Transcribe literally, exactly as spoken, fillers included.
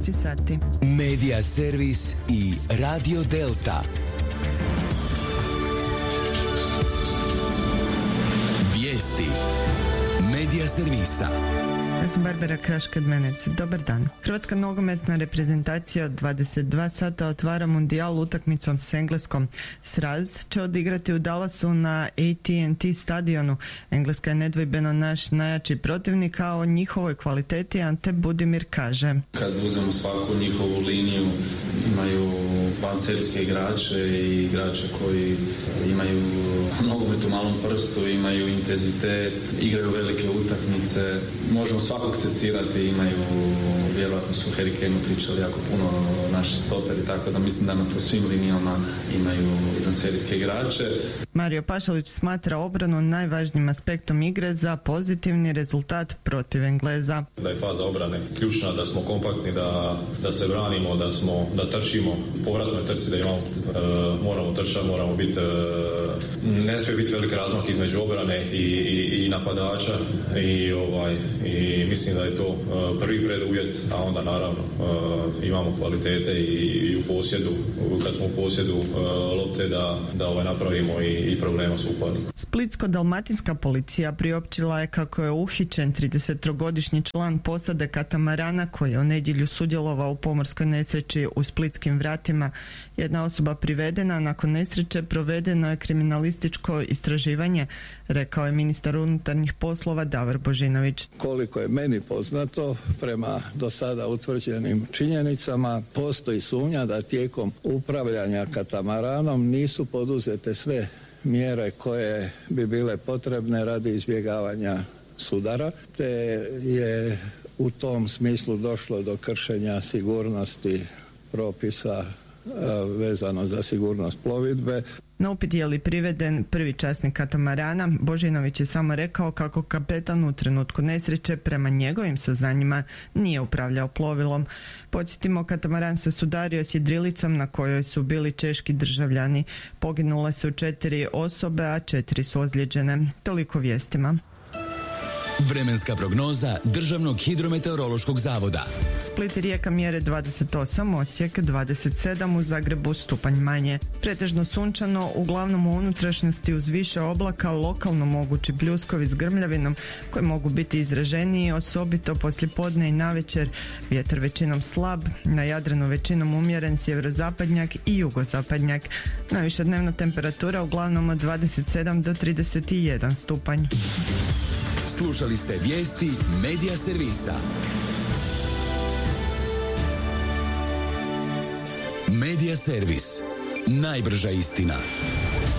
šesnaest sati. Medija servis i Radio Delta. Vijesti Medija servisa. Ja sam Barbara Kraš-Kadmenec. Dobar dan. Hrvatska nogometna reprezentacija od dvadeset dva sata otvara mundijal utakmicom s Engleskom. Sraz će odigrati u Dallasu na A T and T stadionu. Engleska je nedvojbeno naš najjači protivnik, a o njihovoj kvaliteti Ante Budimir kaže: Kad uzmemo svaku njihovu liniju, imaju vanserijske igrače i igrače koji imaju nogomet u malom prstu, imaju intenzitet, igraju velike utakmice. Možemo svakog secirati, imaju, vjerojatno su Harry Kane pričali jako puno o naši stoperi, tako da mislim da na po svim linijama imaju izvanserijske igrače. Mario Pašalić smatra obranu najvažnijim aspektom igre za pozitivni rezultat protiv Engleza. Da je faza obrane ključna, da smo kompaktni, da, da se branimo, da smo, da trčimo, povratnoj trci da imamo, e, moramo trčati, moramo biti, e, ne smije biti velik razmak između obrane i, i, i napadača i, ovaj, i mislim da je to e, prvi preduvjet, a onda naravno e, imamo kvalitete i, i u posjedu, kad smo u posjedu e, lopte da, da ovaj, napravimo i, i problema s upadnikom. Splitsko-dalmatinska policija priopćila je kako je uhićen tridesettrogodišnji član posade katamarana koji je u nedjelju sudjelovao u pomorskoj nesreći u Splitskim vratima. Jedna osoba privedena, nakon nesreće provedeno je kriminalističko istraživanje, rekao je ministar unutarnjih poslova Davor Božinović. Koliko je meni poznato, prema do sada utvrđenim činjenicama, postoji sumnja da tijekom upravljanja katamaranom nisu poduzete sve mjere koje bi bile potrebne radi izbjegavanja sudara, te je u tom smislu došlo do kršenja sigurnosti propisa vezano za sigurnost plovidbe. Na upit je li priveden prvi časnik katamarana, Božinović je samo rekao kako kapetan u trenutku nesreće prema njegovim saznanjima nije upravljao plovilom. Podsjetimo, katamaran se sudario s jedrilicom na kojoj su bili češki državljani. Poginule su četiri osobe, a četiri su ozlijeđene. Toliko vijestima. Vremenska prognoza Državnog hidrometeorološkog zavoda. Split i Rijeka mjere dvadeset osam, Osijek dvadeset sedam, u Zagrebu stupanj manje. Pretežno sunčano, uglavnom u unutrašnjosti uz više oblaka, lokalno mogući pljuskovi s grmljavinom koji mogu biti izraženiji, osobito poslijepodne i navečer. Vjetar većinom slab, na Jadranu većinom umjeren sjeverozapadnjak i jugozapadnjak. Najviša dnevna temperatura uglavnom od dvadeset sedam do trideset jedan stupanj. Slušali ste vijesti Medija servisa. Medija servis. Najbrža istina.